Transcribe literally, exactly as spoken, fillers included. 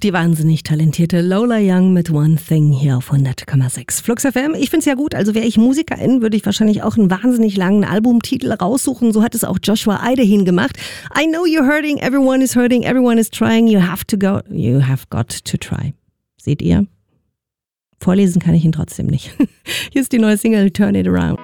Die wahnsinnig talentierte Lola Young mit One Thing hier auf hundert Komma sechs. Flux F M, ich find's ja gut, also wäre ich Musikerin, würde ich wahrscheinlich auch einen wahnsinnig langen Albumtitel raussuchen. So hat es auch Joshua Eidehin gemacht. I know you're hurting, everyone is hurting, everyone is trying, you have to go, you have got to try. Seht ihr? Vorlesen kann ich ihn trotzdem nicht. Hier ist die neue Single Turn It Around.